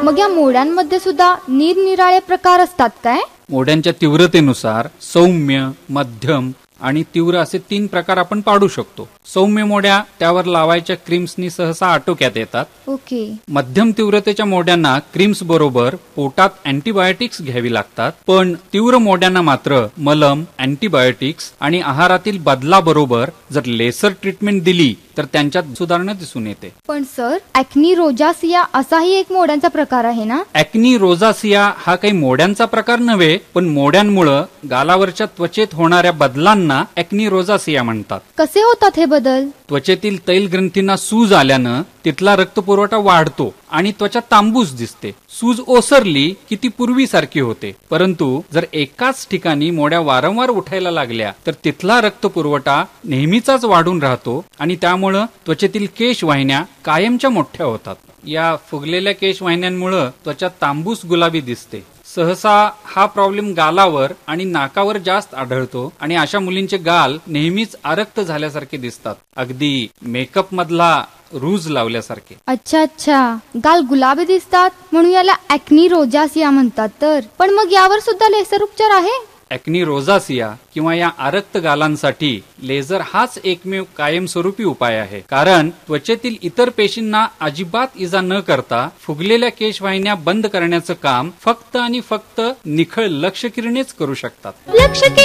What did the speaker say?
मग या मोड्यांमध्ये सुद्धा निरनिराळे प्रकार असतात काय? मोड्यांच्या तीव्रतेनुसार सौम्य, मध्यम आणि तीव्र असे 3 प्रकार आपण पाडू शकतो. सौम्य मोड्या त्यावर लावायच्या क्रीम्सनी सहसा आटोक्यात येतात. ओके. मध्यम तीव्रतेच्या मोड्यांना क्रीम्स बरोबर पोटात अँटीबायोटिक्स घ्यावी लागतात. पण तीव्र मोड्यांना मात्र मलम, अँटीबायोटिक्स आणि आहारातील बदलाबरोबर जर लेसर ट्रीटमेंट दिली तर त्यांच्यात सुधारणा दिसून येते. पण सर, ॲक्नी रोझासिया असाही एक मोड्यांचा प्रकार आहे ना? ॲक्नी रोझासिया हा काही मोड्यांचा प्रकार नव्हे, पण मोड्यांमुळे गालावरच्या त्वचेत होणाऱ्या बदलांना ॲक्नी रोझासिया म्हणतात. कसे होतात हे बदल? त्वचेतील तैल ग्रंथींना सूज आल्यानं तिथला रक्तपुरवठा वाढतो आणि त्वचा तांबूस दिसते. सूज ओसरली की ती पूर्वीसारखी होते. परंतु जर एकाच ठिकाणी मोड्या वारंवार उठायला लागल्या तर तिथला रक्तपुरवठा नेहमीचाच वाढून राहतो आणि त्यामुळे त्वचेतील केशवाहिन्या कायमच्या मोठ्या होतात. या फुगलेल्या केशवाहिन्यांमुळे त्वचा तांबूस गुलाबी दिसते. सहसा हा प्रॉब्लेम गालावर आणि नाकावर जास्त आढळतो आणि अशा मुलींचे गाल नेहमीच आरक्त झाल्यासारखे दिसतात, अगदी मेकअप मधला रूज लावल्यासारखे. अच्छा, गाल गुलाबी दिसतात म्हणून याला ॲक्नी रोझासिया म्हणतात. तर पण मग यावर सुद्धा लेसर उपचार आहे? ॲक्नी रोझासिया किंवा या आरक्त गालांसाठी लेझर हाच एकमेव कायमस्वरूपी उपाय आहे. कारण त्वचेतील इतर पेशींना अजिबात इजा न करता फुगलेल्या केशवाहिन्या बंद करण्याचं काम फक्त आणि फक्त निखळ लक्ष किरणेच करू शकतात.